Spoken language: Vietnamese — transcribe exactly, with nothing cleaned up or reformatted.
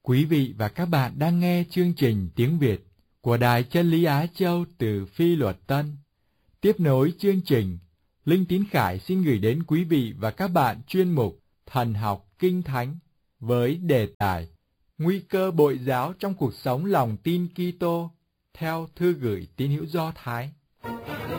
Quý vị và các bạn đang nghe chương trình tiếng Việt của Đài Chân lý Á Châu từ Phi Luật Tân. Tiếp nối chương trình, Linh Tín Khải xin gửi đến quý vị và các bạn chuyên mục Thần học Kinh Thánh với đề tài Nguy cơ bội giáo trong cuộc sống lòng tin Kitô theo thư gửi tín hữu Do Thái.